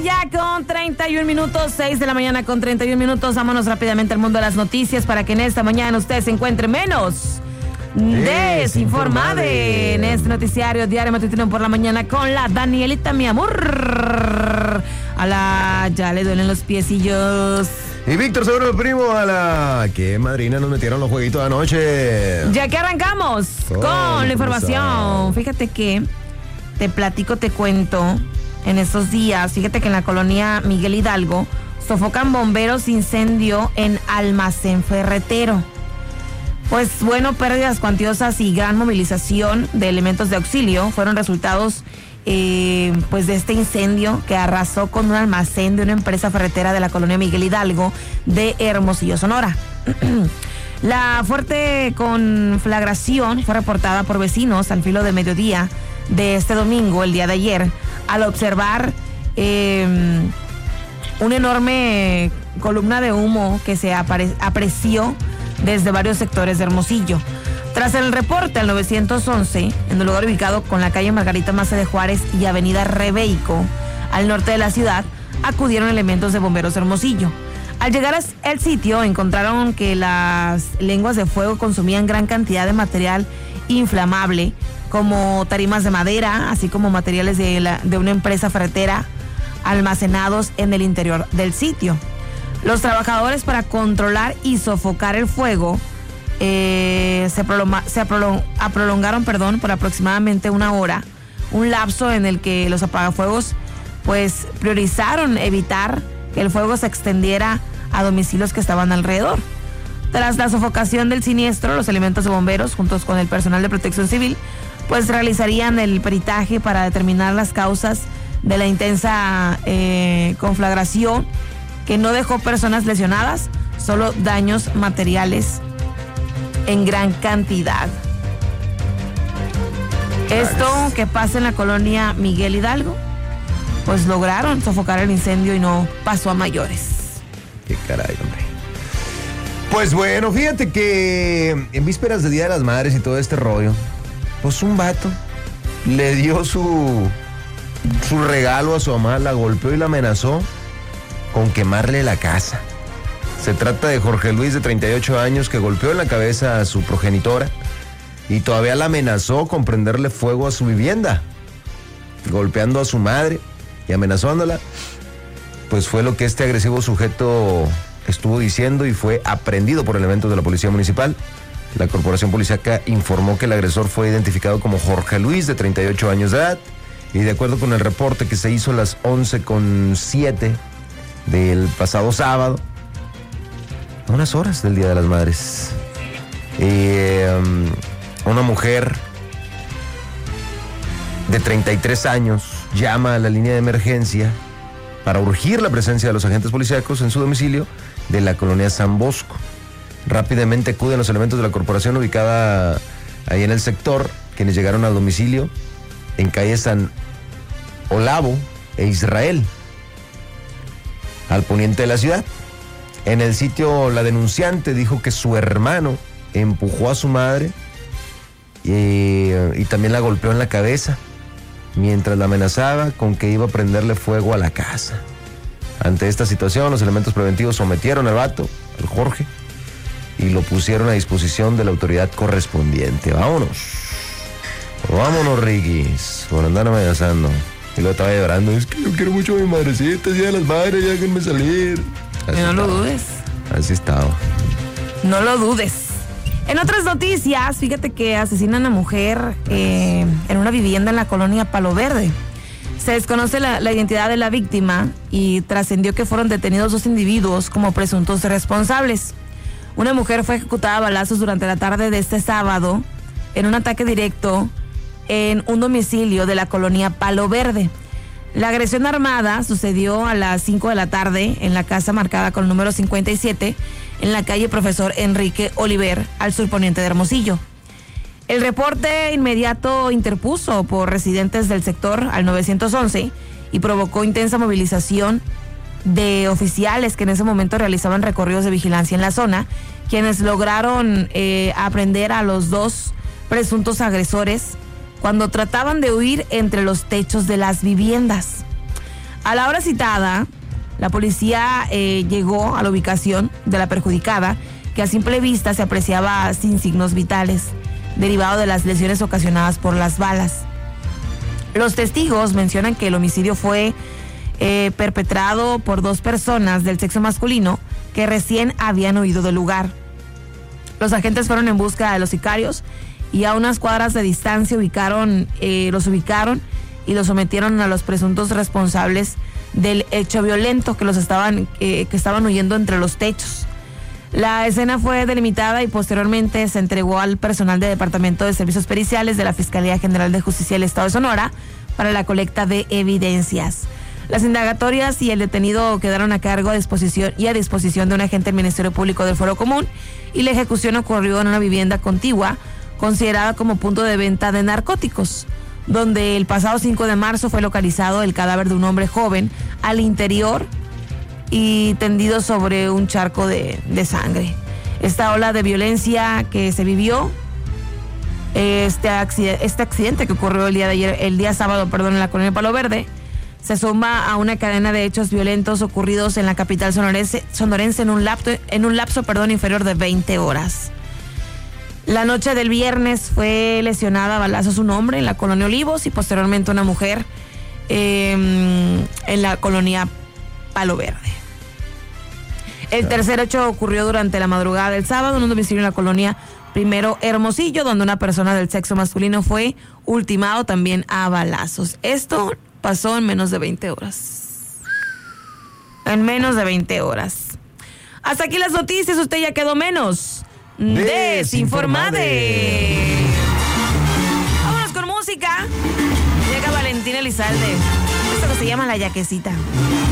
ya con 31 minutos, 6 de la mañana con 31 minutos. Vámonos rápidamente al mundo de las noticias para que en esta mañana usted se encuentre menos desinformado en este noticiario diario matutino por la mañana con la Danielita, mi amor. A la ya le duelen los piecillos. Y Víctor Seguro, primo, a la que madrina nos metieron los jueguitos de anoche. Ya que arrancamos con la información. Fíjate que te platico, te cuento. En estos días, fíjate que en la colonia Miguel Hidalgo sofocan bomberos incendio en almacén ferretero. Pues bueno, pérdidas cuantiosas y gran movilización de elementos de auxilio fueron resultados pues de este incendio que arrasó con un almacén de una empresa ferretera de la colonia Miguel Hidalgo de Hermosillo, Sonora. La fuerte conflagración fue reportada por vecinos al filo de mediodía de este domingo, el día de ayer, al observar una enorme columna de humo que se apreció desde varios sectores de Hermosillo. Tras el reporte al 911, en el lugar ubicado con la calle Margarita Maza de Juárez y avenida Rebeico, al norte de la ciudad, acudieron elementos de bomberos de Hermosillo. Al llegar al sitio, encontraron que las lenguas de fuego consumían gran cantidad de material inflamable, como tarimas de madera, así como materiales de una empresa ferretera almacenados en el interior del sitio. Los trabajadores, para controlar y sofocar el fuego, prolongaron por aproximadamente una hora, un lapso en el que los apagafuegos pues priorizaron evitar que el fuego se extendiera a domicilios que estaban alrededor. Tras la sofocación del siniestro, los elementos de bomberos, juntos con el personal de protección civil, pues realizarían el peritaje para determinar las causas de la intensa conflagración, que no dejó personas lesionadas, solo daños materiales en gran cantidad. Esto que pasa en la colonia Miguel Hidalgo, pues lograron sofocar el incendio y no pasó a mayores. Qué caray, hombre. Pues bueno, fíjate que en vísperas del Día de las Madres y todo este rollo, pues un vato le dio su regalo a su mamá, la golpeó y la amenazó con quemarle la casa. Se trata de Jorge Luis, de 38 años, que golpeó en la cabeza a su progenitora y todavía la amenazó con prenderle fuego a su vivienda, golpeando a su madre y amenazándola. Pues fue lo que este agresivo sujeto estuvo diciendo y fue aprehendido por elementos de la Policía Municipal. La Corporación Policíaca informó que el agresor fue identificado como Jorge Luis, de 38 años de edad, y de acuerdo con el reporte que se hizo a las 11:07 del pasado sábado, a unas horas del Día de las Madres, una mujer de 33 años llama a la línea de emergencia para urgir la presencia de los agentes policíacos en su domicilio de la colonia San Bosco. Rápidamente acuden los elementos de la corporación ubicada ahí en el sector, quienes llegaron al domicilio en calle San Olavo e Israel, al poniente de la ciudad. En el sitio, la denunciante dijo que su hermano empujó a su madre y también la golpeó en la cabeza mientras la amenazaba con que iba a prenderle fuego a la casa. Ante esta situación, los elementos preventivos sometieron al vato, al Jorge, y lo pusieron a disposición de la autoridad correspondiente. Vámonos, Riquis, por andar amenazando. Y luego estaba llorando, es que yo quiero mucho a mi madrecita, Día de las Madres, ya déjenme salir. Así no lo dudes. Así estaba. No lo dudes. En otras noticias, fíjate que asesinan a mujer en una vivienda en la colonia Palo Verde. Se desconoce la identidad de la víctima y trascendió que fueron detenidos 2 individuos como presuntos responsables. Una mujer fue ejecutada a balazos durante la tarde de este sábado en un ataque directo en un domicilio de la colonia Palo Verde. La agresión armada sucedió a las 5 de la tarde en la casa marcada con el número 57 en la calle Profesor Enrique Oliver, al surponiente de Hermosillo. El reporte inmediato interpuso por residentes del sector al 911 y provocó intensa movilización de oficiales que en ese momento realizaban recorridos de vigilancia en la zona, quienes lograron aprender a los 2 presuntos agresores cuando trataban de huir entre los techos de las viviendas. A la hora citada, la policía llegó a la ubicación de la perjudicada, que a simple vista se apreciaba sin signos vitales, derivado de las lesiones ocasionadas por las balas. Los testigos mencionan que el homicidio fue perpetrado por 2 personas del sexo masculino que recién habían huido del lugar. Los agentes fueron en busca de los sicarios y a unas cuadras de distancia los ubicaron y los sometieron a los presuntos responsables del hecho violento que estaban huyendo entre los techos. La escena fue delimitada y posteriormente se entregó al personal del Departamento de Servicios Periciales de la Fiscalía General de Justicia del Estado de Sonora para la colecta de evidencias. Las indagatorias y el detenido quedaron a cargo a disposición de un agente del Ministerio Público del Fuero Común, y la ejecución ocurrió en una vivienda contigua considerada como punto de venta de narcóticos, donde el pasado 5 de marzo fue localizado el cadáver de un hombre joven al interior y tendido sobre un charco de sangre. Esta ola de violencia que se vivió, este accidente que ocurrió el día sábado, en la colonia Palo Verde, se suma a una cadena de hechos violentos ocurridos en la capital sonorense en un lapso inferior de 20 horas. La noche del viernes fue lesionada a balazos un hombre en la colonia Olivos y posteriormente una mujer en la colonia Palo Verde. El tercer hecho ocurrió durante la madrugada del sábado en un domicilio en la colonia Primero Hermosillo, donde una persona del sexo masculino fue ultimado también a balazos. Esto pasó en menos de 20 horas. En menos de 20te horas. Hasta aquí las noticias, usted ya quedó menos desinformade. Vámonos con música. Llega Valentín Elizalde. Esto que se llama La Yaquecita.